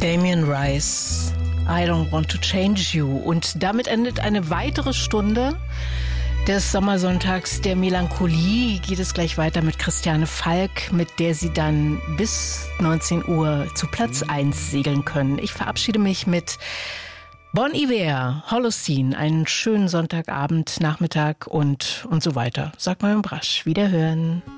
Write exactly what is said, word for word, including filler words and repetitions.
Damien Rice, I don't want to change you. Und damit endet eine weitere Stunde des Sommersonntags der Melancholie. Geht es gleich weiter mit Christiane Falk, mit der Sie dann bis neunzehn Uhr zu Platz eins segeln können. Ich verabschiede mich mit Bon Iver, Holocene, einen schönen Sonntagabend, Nachmittag und, und so weiter. Sag mal im Brasch, wiederhören.